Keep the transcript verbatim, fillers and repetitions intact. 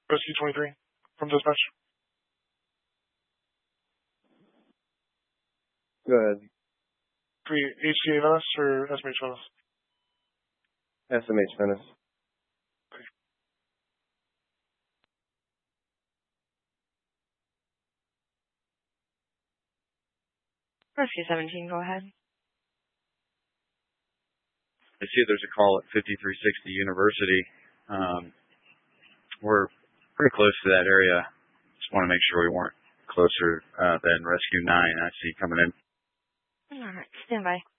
Rescue twenty-three from dispatch. Go ahead. Three H C A Venice or S M H Venice? S M H Venice. Okay. Rescue seventeen, go ahead. I see there's a call at fifty-three sixty University. Um, we're pretty close to that area. Just want to make sure we weren't closer uh, than Rescue nine. I see coming in. All right, stand by.